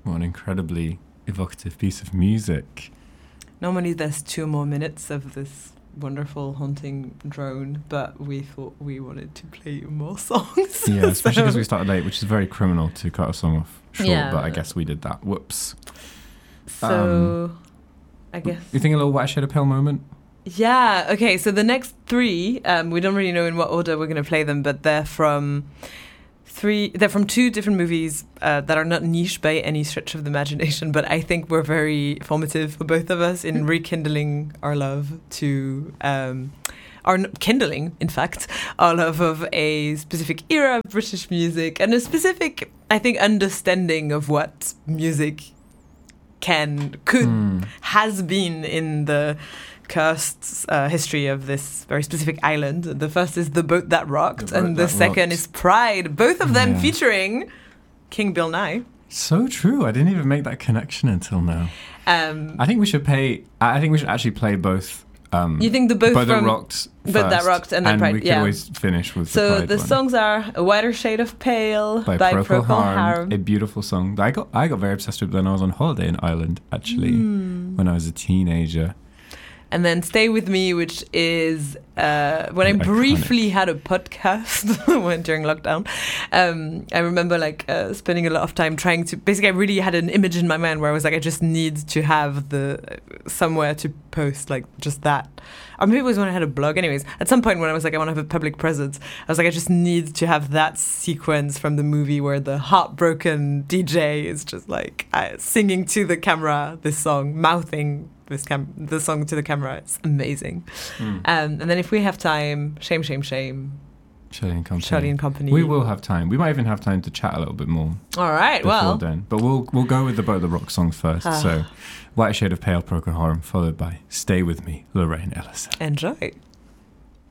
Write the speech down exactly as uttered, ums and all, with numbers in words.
What an incredibly evocative piece of music. Normally there's two more minutes of this wonderful haunting drone, but we thought we wanted to play more songs. Yeah, especially So- because we started late, which is very criminal to cut a song off short, Yeah. but I guess we did that. Whoops. So, I guess. You think a little White Shade of Pale moment? Yeah, okay, so the next three, um, we don't really know in what order we're going to play them, but they're from three, they're from two different movies uh, that are not niche by any stretch of the imagination, but I think were very formative for both of us in rekindling our love to, um, our kindling, in fact, our love of a specific era of British music and a specific, I think, understanding of what music can, could, Hmm. has been in the cursed uh, history of this very specific island. The first is The Boat That Rocked, The Boat and the That second Rocked. is Pride. Both of them Yeah. featuring King Bill Nye. So true. I didn't even make that connection until now. Um, I think we should pay. I I think we should actually play both. Um, you think the both Both That from Rocked Both That first, Rocked and then Pride, we can yeah. always finish with the So Pride the one. songs are A Whiter Shade of Pale by, by, Procol, Procol Harum, Harum. a beautiful song that I got I got very obsessed with when I was on holiday in Ireland, actually, Hmm. when I was a teenager. And then Stay With Me, which is uh, when I Iconic. briefly had a podcast when during lockdown. Um, I remember like uh, spending a lot of time trying to. Basically, I really had an image in my mind where I was like, I just need to have the somewhere to post like just that. Or maybe it was when I had a blog. Anyways, at some point when I was like, I want to have a public presence, I was like, I just need to have that sequence from the movie where the heartbroken D J is just like uh, singing to the camera this song, mouthing this cam- the song to the camera. It's amazing. Mm. Um, and then if we have time, Shame, Shame, Shame, Shirley and Company. Shirley and Company. We will have time. We might even have time to chat a little bit more All right, before well. then. But we'll we'll go with the Boat the Rock songs first. Ah. So, White Shade of Pale, Procol Harum, followed by Stay With Me, Lorraine Ellison. Enjoy.